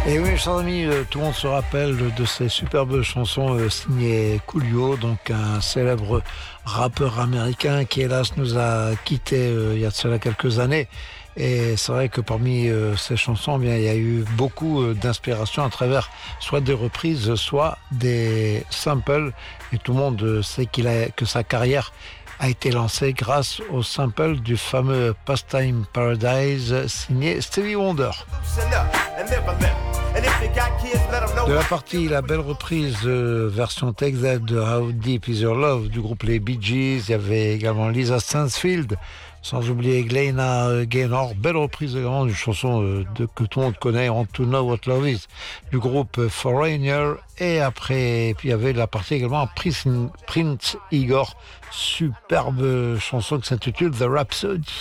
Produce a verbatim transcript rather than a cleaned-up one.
Et oui, chers amis, euh, tout le monde se rappelle de ces superbes chansons euh, signées Coolio, donc un célèbre rappeur américain qui, hélas, nous a quittés euh, il y a de cela quelques années. Et c'est vrai que parmi euh, ces chansons, eh bien, il y a eu beaucoup euh, d'inspiration à travers soit des reprises, soit des samples. Et tout le monde euh, sait qu'il a, que sa carrière a été lancée grâce au sample du fameux Pastime Paradise signé Stevie Wonder. De la partie, la belle reprise euh, version Texas de How Deep Is Your Love du groupe les Bee Gees, il y avait également Lisa Stansfield, sans oublier Glenna Gaynor, belle reprise également d'une chanson euh, de, que tout le monde connaît, Want to Know What Love Is, du groupe Foreigner, et après, puis il y avait la partie également Prince, Prince Igor, superbe chanson qui s'intitule The Rhapsody.